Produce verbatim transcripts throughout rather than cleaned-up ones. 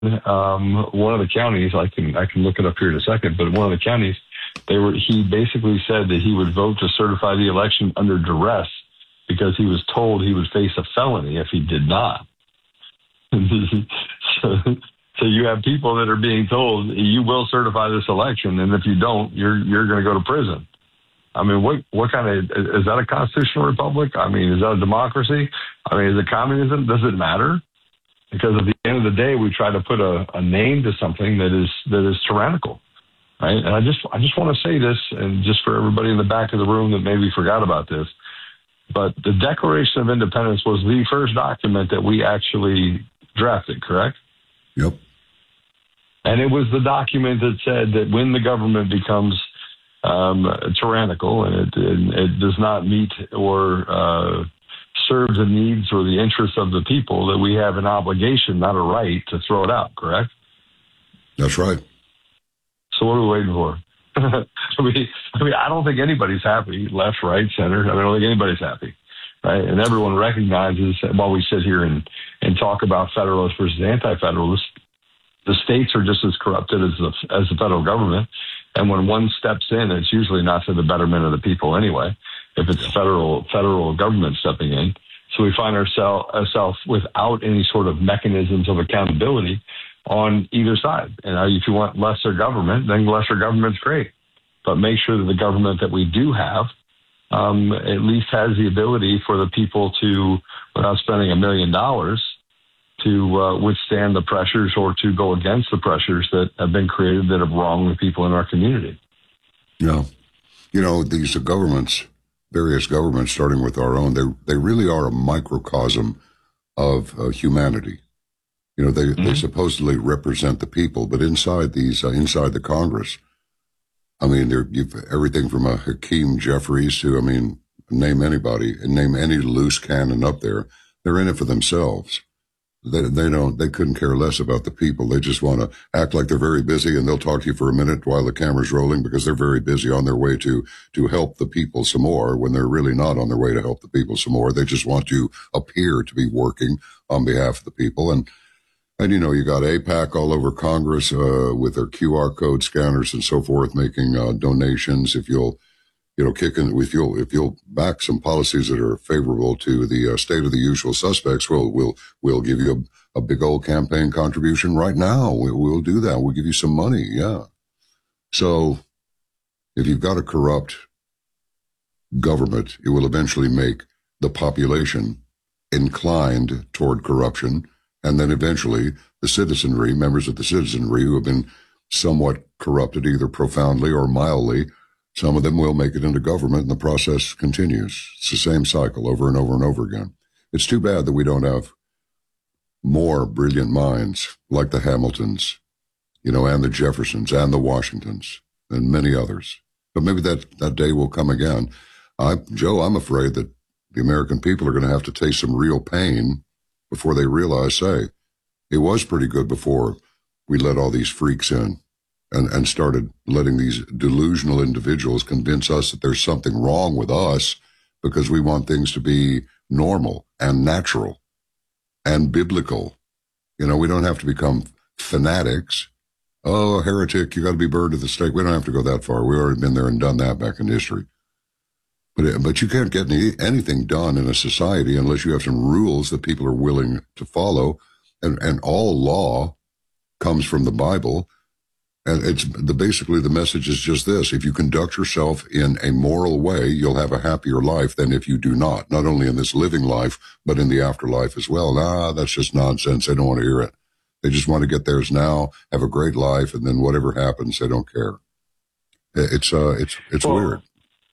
um, one of the counties, I can I can look it up here in a second, but one of the counties, they were he basically said that he would vote to certify the election under duress because he was told he would face a felony if he did not. so, so you have people that are being told you will certify this election, and if you don't, you're you're going to go to prison. I mean, what what kind of is that a constitutional republic? I mean, is that a democracy? I mean, is it communism? Does it matter? Because at the end of the day, we try to put a, a name to something that is that is tyrannical, right? And I just I just want to say this, and just for everybody in the back of the room that maybe forgot about this, but the Declaration of Independence was the first document that we actually drafted, correct? Yep. And it was the document that said that when the government becomes um, tyrannical and it, and it does not meet or uh, serve the needs or the interests of the people, that we have an obligation, not a right, to throw it out, correct? That's right. So what are we waiting for? I mean, I mean, I don't think anybody's happy, left, right, center. I, mean, I don't think anybody's happy, right? And everyone recognizes that while we sit here and, and talk about federalists versus anti-federalists, the states are just as corrupted as the, as the federal government. And when one steps in, it's usually not for the betterment of the people anyway, if it's federal federal government stepping in. So we find ourselves ourselves without any sort of mechanisms of accountability on either side. And if you want lesser government, then lesser government's great. But make sure that the government that we do have um, at least has the ability for the people to, without spending a million dollars, to uh, withstand the pressures or to go against the pressures that have been created that have wronged the people in our community. Yeah. You know, these governments, various governments, starting with our own, they they really are a microcosm of uh, humanity. You know, they, mm-hmm. they supposedly represent the people, but inside these, uh, inside the Congress, I mean, they're, you've everything from a Hakeem Jeffries to, I mean, name anybody and name any loose cannon up there. They're in it for themselves. They they don't they couldn't care less about the people. They just want to act like they're very busy, and they'll talk to you for a minute while the camera's rolling because they're very busy on their way to to help the people some more when they're really not on their way to help the people some more. They just want to appear to be working on behalf of the people. And and you know, you got AIPAC all over Congress uh, with their Q R code scanners and so forth, making uh, donations. If you'll you know, kicking, if you'll, if you'll back some policies that are favorable to the uh, state of the usual suspects, we'll, we'll, we'll give you a, a big old campaign contribution right now. We, we'll do that. We'll give you some money. Yeah. So if you've got a corrupt government, it will eventually make the population inclined toward corruption. And then eventually the citizenry, members of the citizenry who have been somewhat corrupted, either profoundly or mildly, some of them will make it into government, and the process continues. It's the same cycle over and over and over again. It's too bad that we don't have more brilliant minds like the Hamiltons, you know, and the Jeffersons and the Washingtons and many others. But maybe that, that day will come again. I, Joe, I'm afraid that the American people are going to have to taste some real pain before they realize, hey, it was pretty good before we let all these freaks in. And, and started letting these delusional individuals convince us that there's something wrong with us because we want things to be normal and natural and biblical. You know, we don't have to become fanatics. Oh, a heretic, you got to be burned at the stake. We don't have to go that far. We've already been there and done that back in history. But but you can't get any, anything done in a society unless you have some rules that people are willing to follow. And, and all law comes from the Bible. And it's the basically the message is just this: if you conduct yourself in a moral way, you'll have a happier life than if you do not. Not only in this living life, but in the afterlife as well. Nah, that's just nonsense. They don't want to hear it. They just want to get theirs now, have a great life, and then whatever happens, they don't care. It's uh, it's it's well, weird.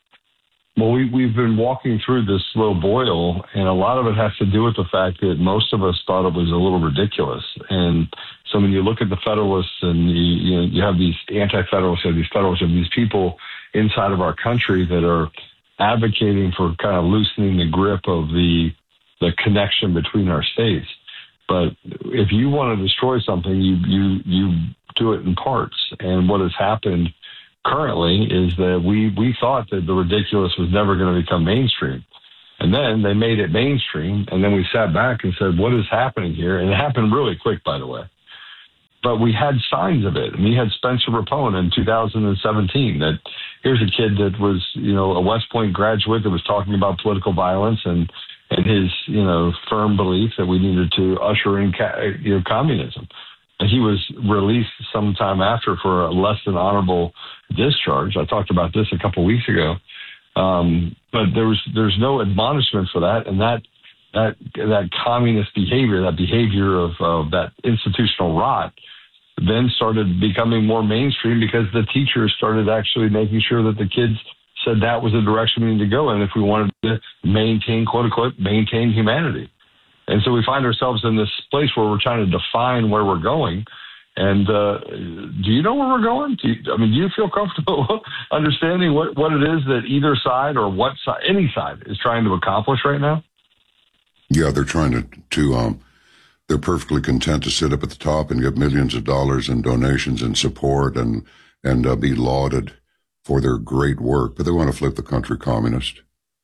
Well, we we've been walking through this slow boil, and a lot of it has to do with the fact that most of us thought it was a little ridiculous. And so when you look at the Federalists and you, you know, you have these anti-Federalists, you have these Federalists, you have these people inside of our country that are advocating for kind of loosening the grip of the the connection between our states. But if you want to destroy something, you you you do it in parts. And what has happened currently is that we we thought that the ridiculous was never going to become mainstream. And then they made it mainstream, and then we sat back and said, what is happening here? And it happened really quick, by the way. but we had signs of it. And we had Spencer Rapone in two thousand seventeen that here's a kid that was, you know, a West Point graduate that was talking about political violence and, and his, you know, firm belief that we needed to usher in, you know, communism. And he was released sometime after for a less than honorable discharge. I talked about this a couple of weeks ago. Um, but there was, there's no admonishment for that. And that, that, that communist behavior, that behavior of, of that institutional rot then started becoming more mainstream because the teachers started actually making sure that the kids said that was the direction we need to go in if we wanted to maintain, quote unquote, maintain humanity. And so we find ourselves in this place where we're trying to define where we're going. And uh, do you know where we're going? Do you, I mean, do you feel comfortable understanding what, what it is that either side or what side, any side is trying to accomplish right now? Yeah, they're trying to, to um, they're perfectly content to sit up at the top and get millions of dollars in donations and support and, and uh, be lauded for their great work, but they want to flip the country communist.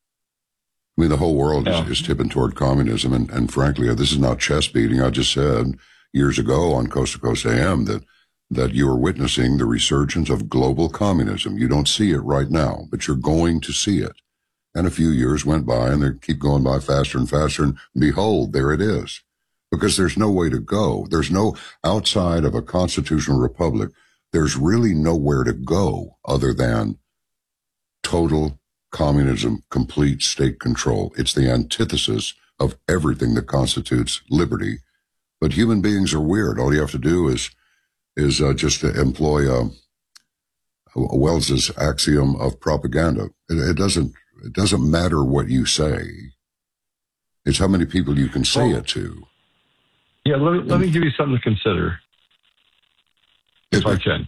I mean, the whole world yeah. is, is tipping toward communism, and, and frankly, this is not chest beating. I just said years ago on Coast to Coast A M that, that you are witnessing the resurgence of global communism. You don't see it right now, but you're going to see it. And a few years went by, and they keep going by faster and faster, and behold, there it is. Because there's no way to go. There's no, outside of a constitutional republic, there's really nowhere to go other than total communism, complete state control. It's the antithesis of everything that constitutes liberty. But human beings are weird. All you have to do is is uh, just to employ uh, Wells's axiom of propaganda. It, it doesn't it doesn't matter what you say. It's how many people you can say well, it to. Yeah, let me, let me give you something to consider, if I can.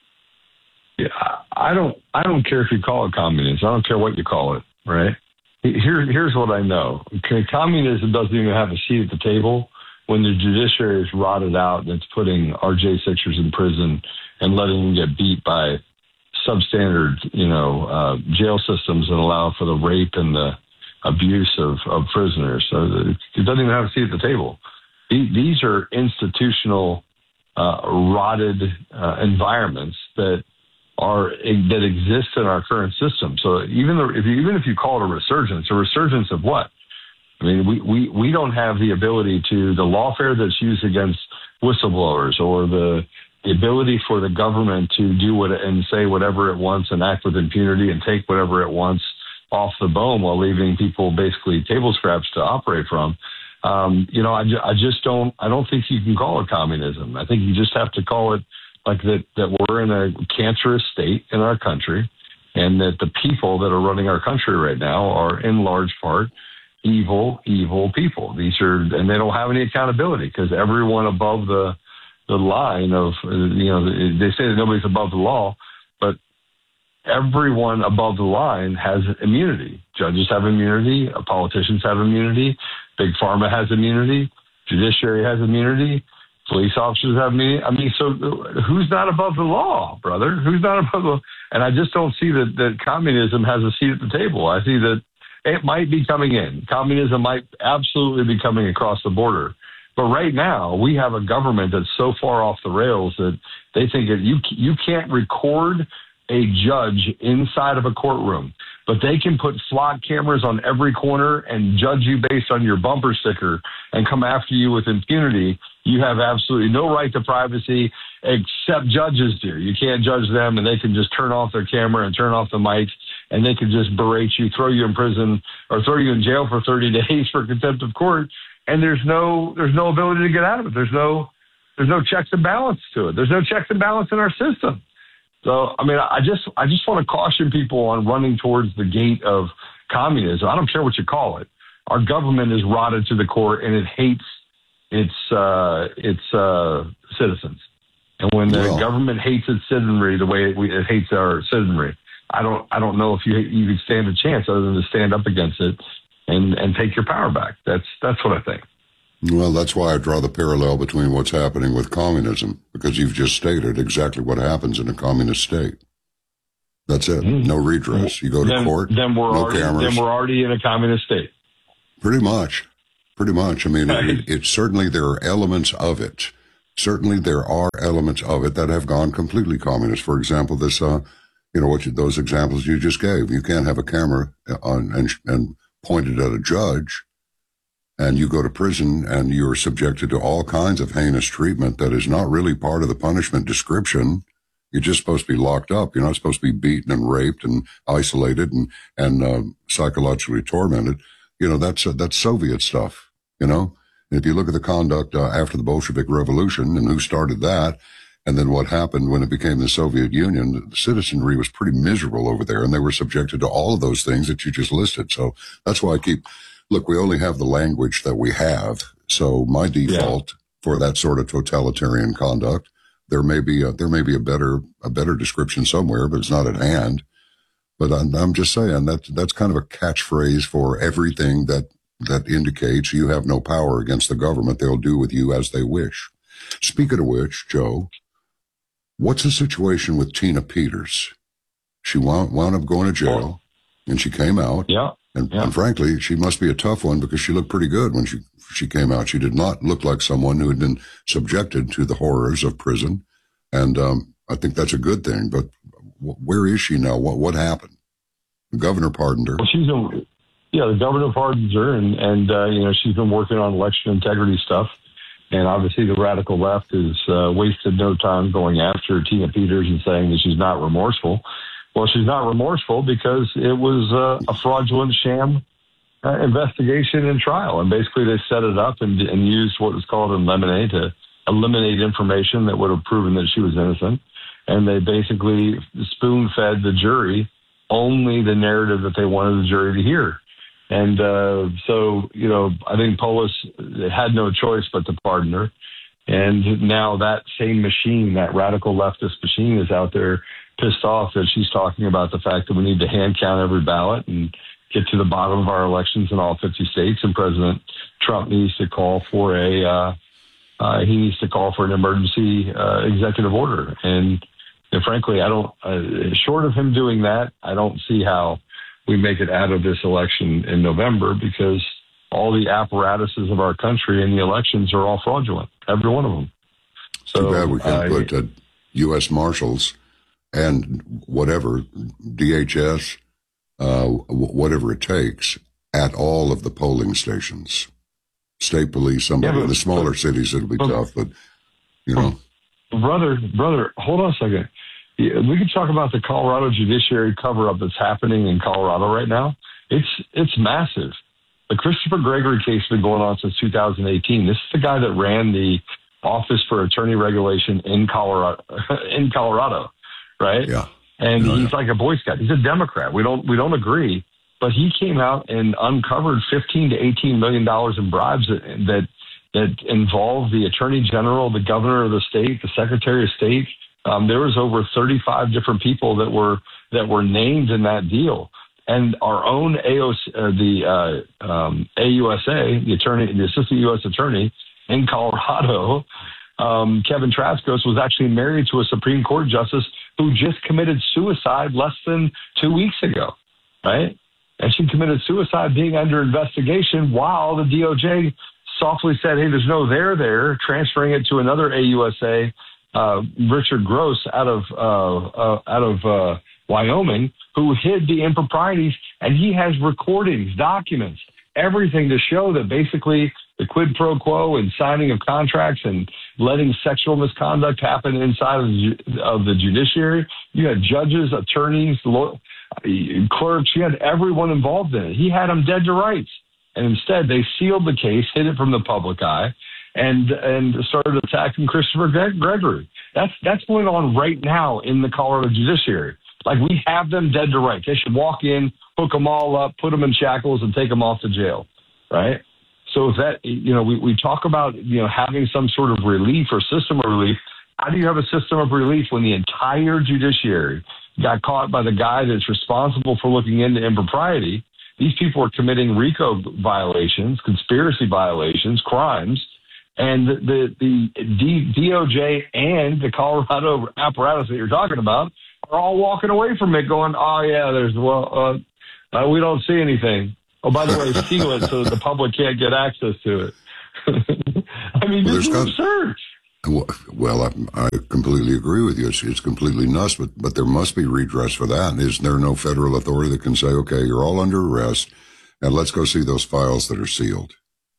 Yeah, I don't. I don't care if you call it communism. I don't care what you call it. Right? Here, here's what I know. Okay, communism doesn't even have a seat at the table when the judiciary is rotted out and it's putting R J Sixers in prison and letting them get beat by substandard, you know, uh, jail systems that allow for the rape and the abuse of, of prisoners. So it doesn't even have a seat at the table. These are institutional, uh, rotted uh, environments that are that exist in our current system. So even though, if you, even if you call it a resurgence, a resurgence of what? I mean, we, we, we don't have the ability to, the lawfare that's used against whistleblowers or the, the ability for the government to do what and say whatever it wants and act with impunity and take whatever it wants off the bone while leaving people basically table scraps to operate from. Um, you know, I, ju- I just don't, I don't think you can call it communism. I think you just have to call it like that, that we're in a cancerous state in our country and that the people that are running our country right now are in large part evil, evil people. These are, and they don't have any accountability because everyone above the, the line of, you know, they say that nobody's above the law, but everyone above the line has immunity. Judges have immunity. Politicians have immunity. Big Pharma has immunity. Judiciary has immunity. Police officers have immunity. I mean, so who's not above the law, brother? Who's not above the law? And I just don't see that, that communism has a seat at the table. I see that it might be coming in. Communism might absolutely be coming across the border. But right now, we have a government that's so far off the rails that they think that you you can't record a judge inside of a courtroom, but they can put SWAT cameras on every corner and judge you based on your bumper sticker and come after you with impunity. You have absolutely no right to privacy except judges do. You can't judge them, and they can just turn off their camera and turn off the mic, and they can just berate you, throw you in prison, or throw you in jail for thirty days for contempt of court. And there's no there's no ability to get out of it. There's no there's no checks and balance to it. There's no checks and balance in our system. So, I mean, I just I just want to caution people on running towards the gate of communism. I don't care what you call it. Our government is rotted to the core, and it hates its uh, its uh, citizens. And when the well, government hates its citizenry the way it, we, it hates our citizenry, I don't I don't know if you you can stand a chance other than to stand up against it and and take your power back. That's that's what I think. Well, that's why I draw the parallel between what's happening with communism, because you've just stated exactly what happens in a communist state. That's it. Mm-hmm. No redress. You go to then, court, then we're no already, cameras. Then we're already in a communist state. Pretty much. Pretty much. I mean, right. it, it certainly, there are elements of it certainly there are elements of it that have gone completely communist. For example, this, uh, you know, what you, those examples you just gave. You can't have a camera on and, and pointed at a judge, and you go to prison and you're subjected to all kinds of heinous treatment that is not really part of the punishment description. You're just supposed to be locked up. You're not supposed to be beaten and raped and isolated and, and uh, psychologically tormented. You know, that's uh, that's Soviet stuff, you know. And if you look at the conduct uh, after the Bolshevik Revolution and who started that, and then what happened when it became the Soviet Union, the citizenry was pretty miserable over there, and they were subjected to all of those things that you just listed. So that's why I keep, look, we only have the language that we have. So my default yeah. for that sort of totalitarian conduct, there may be a, there may be a better, a better description somewhere, but it's not at hand. But I'm, I'm just saying that that's kind of a catchphrase for everything that, that indicates you have no power against the government. They'll do with you as they wish. Speaking of which, Joe, what's the situation with Tina Peters? She wound, wound up going to jail, and she came out. Yeah. And, yeah. and frankly, she must be a tough one because she looked pretty good when she, she came out. She did not look like someone who had been subjected to the horrors of prison. And um, I think that's a good thing. But w- where is she now? What what happened? The governor pardoned her. Well, she's a, yeah, the governor pardons her, and, and uh, you know, she's been working on election integrity stuff. And obviously the radical left has uh, wasted no time going after Tina Peters and saying that she's not remorseful. Well, she's not remorseful because it was uh, a fraudulent sham uh, investigation and trial. And basically they set it up and, and used what was called a lemonade to eliminate information that would have proven that she was innocent. And they basically spoon-fed the jury only the narrative that they wanted the jury to hear. And uh, so, you know, I think Polis had no choice but to pardon her. And now that same machine, that radical leftist machine, is out there pissed off that she's talking about the fact that we need to hand count every ballot and get to the bottom of our elections in all fifty states. And President Trump needs to call for a, uh, uh, he needs to call for an emergency uh, executive order. And, and frankly, I don't, uh, short of him doing that, I don't see how we make it out of this election in November, because all the apparatuses of our country in the elections are all fraudulent, every one of them. So too bad we can't uh, put uh, U S Marshals and whatever, D H S, uh, whatever it takes, at all of the polling stations. State police, somebody yeah, but, in the smaller but, cities, it'll be but, tough, but, you know. Brother, brother, hold on a second. We could talk about the Colorado judiciary cover-up that's happening in Colorado right now. It's it's massive. The Christopher Gregory case has been going on since two thousand eighteen. This is the guy that ran the Office for Attorney Regulation in Colorado, in Colorado, right? Yeah. And no, he's yeah. like a Boy Scout. He's a Democrat. We don't we don't agree, but he came out and uncovered fifteen to eighteen million dollars in bribes that that that involved the Attorney General, the Governor of the state, the Secretary of State. Um, there was over thirty-five different people that were that were named in that deal, and our own A O C, uh, the uh, um, A U S A, the attorney, the Assistant U S Attorney in Colorado, um, Kevin Traskos, was actually married to a Supreme Court justice who just committed suicide less than two weeks ago, right? And she committed suicide being under investigation while the D O J softly said, "Hey, there's no there there," transferring it to another A U S A. Uh, Richard Gross out of uh, uh, out of uh, Wyoming, who hid the improprieties, and he has recordings, documents, everything to show that basically the quid pro quo and signing of contracts and letting sexual misconduct happen inside of the, of the judiciary. You had judges, attorneys, law, clerks. You had everyone involved in it. He had them dead to rights, and instead they sealed the case, hid it from the public eye, and and started attacking Christopher Gregory. That's that's going on right now in the Colorado judiciary. Like, we have them dead to rights. They should walk in, hook them all up, put them in shackles, and take them off to jail, right? So if that, you know, we, we talk about, you know, having some sort of relief or system of relief. How do you have a system of relief when the entire judiciary got caught by the guy that's responsible for looking into impropriety? These people are committing RICO violations, conspiracy violations, crimes. And the, the, the D O J and the Colorado apparatus that you're talking about are all walking away from it going, oh, yeah, there's, well, uh, uh, we don't see anything. Oh, by the way, seal it so that the public can't get access to it. I mean, well, this is got, absurd. Well, I, I completely agree with you. It's, it's completely nuts, but, but there must be redress for that. Is there no federal authority that can say, okay, you're all under arrest, and let's go see those files that are sealed?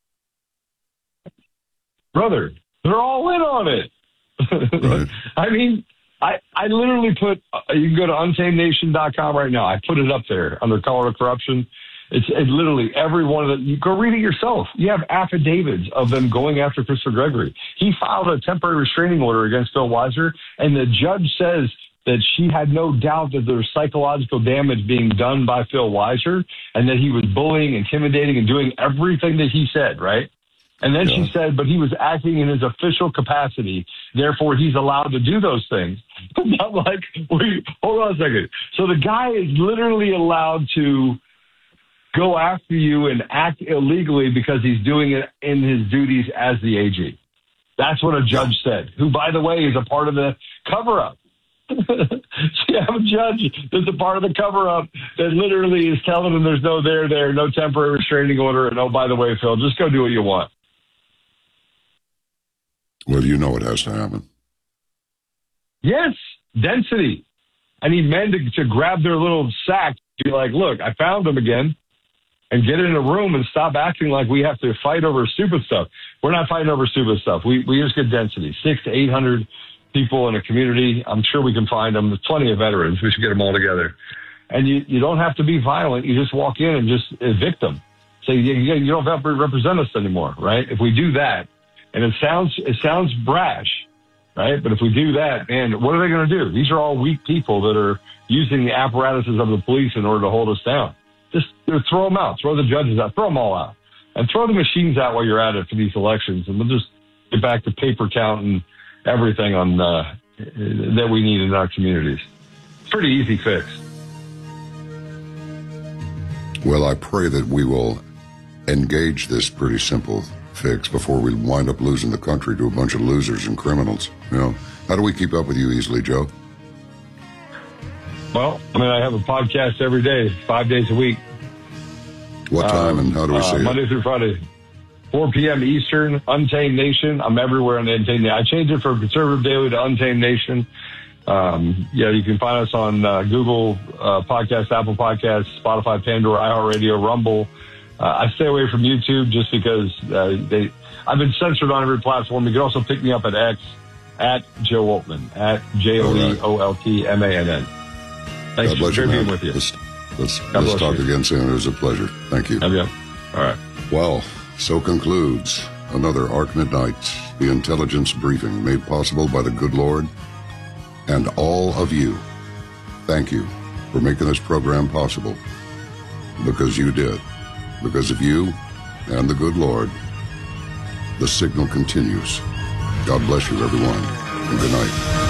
Brother, they're all in on it. Right. I mean, I, I literally put, uh, you can go to untamed nation dot com right now. I put it up there under Colorado corruption. It's it literally every one of the, you go read it yourself. You have affidavits of them going after Christopher Gregory. He filed a temporary restraining order against Phil Weiser, and the judge says that she had no doubt that there was psychological damage being done by Phil Weiser and that he was bullying, intimidating, and doing everything that he said, right? And then yeah. she said, but he was acting in his official capacity. Therefore, he's allowed to do those things. I'm like, wait, hold on a second. So the guy is literally allowed to go after you and act illegally because he's doing it in his duties as the A G. That's what a judge said, who, by the way, is a part of the cover-up. So you have a judge that's a part of the cover-up that literally is telling him there's no there, there, no temporary restraining order, and oh, by the way, Phil, just go do what you want. Well, you know it has to happen. Yes, density. I need men to, to grab their little sack, be like, look, I found him again. And get in a room and stop acting like we have to fight over stupid stuff. We're not fighting over stupid stuff. We we just get density. Six to eight hundred people in a community. I'm sure we can find them. There's plenty of veterans. We should get them all together. And you, you don't have to be violent. You just walk in and just evict them. Say, you, you don't have to represent us anymore, right? If we do that, and it sounds it sounds brash, right? But if we do that, man, what are they going to do? These are all weak people that are using the apparatuses of the police in order to hold us down. Just throw them out. Throw the judges out. Throw them all out. And throw the machines out while you're at it for these elections. And we'll just get back to paper count and everything on uh, that we need in our communities. Pretty easy fix. Well, I pray that we will engage this pretty simple fix before we wind up losing the country to a bunch of losers and criminals. You know, how do we keep up with you easily, Joe? Well, I mean, I have a podcast every day, five days a week. What time um, and how do we uh, see it? Monday through Friday, four p.m. Eastern, Untamed Nation. I'm everywhere on the Untamed Nation. I changed it from Conservative Daily to Untamed Nation. Um, yeah, you can find us on uh, Google uh, Podcasts, Apple Podcasts, Spotify, Pandora, iHeartRadio, Rumble. Uh, I stay away from YouTube just because uh, they. I've been censored on every platform. You can also pick me up at X, at Joe Oltmann, at J O E O L T M A N N. Thanks for being with you. Let's, let's, let's talk you. again soon. It was a pleasure. Thank you. Yeah. All right. Well, so concludes another Ark Midnight, the intelligence briefing made possible by the good Lord and all of you. Thank you for making this program possible, because you did. Because of you and the good Lord, the signal continues. God bless you, everyone, and good night.